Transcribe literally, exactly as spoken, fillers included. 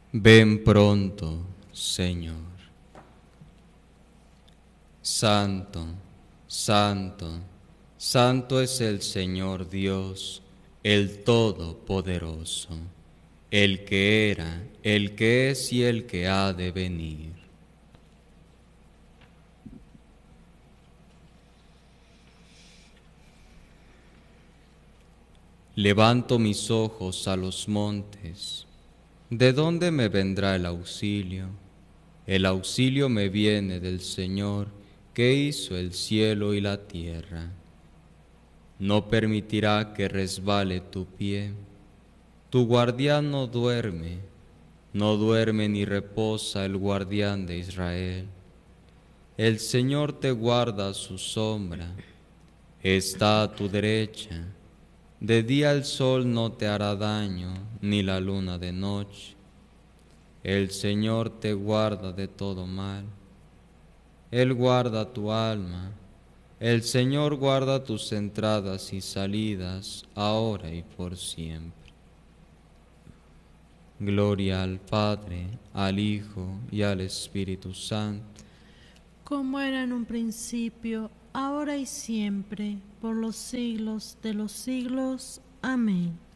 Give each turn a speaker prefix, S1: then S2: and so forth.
S1: Ven pronto, Señor. Santo, santo, santo es el Señor Dios, el Todopoderoso, el que era, el que es y el que ha de venir. Levanto mis ojos a los montes. ¿De dónde me vendrá el auxilio? El auxilio me viene del Señor, que hizo el cielo y la tierra. No permitirá que resbale tu pie. Tu guardián no duerme, no duerme ni reposa el guardián de Israel. El Señor te guarda a su sombra, está a tu derecha. De día el sol no te hará daño, ni la luna de noche. El Señor te guarda de todo mal. Él guarda tu alma. El Señor guarda tus entradas y salidas, ahora y por siempre. Gloria al Padre, al Hijo y al Espíritu Santo.
S2: Como era en un principio, ahora y siempre, por los siglos de los siglos. Amén.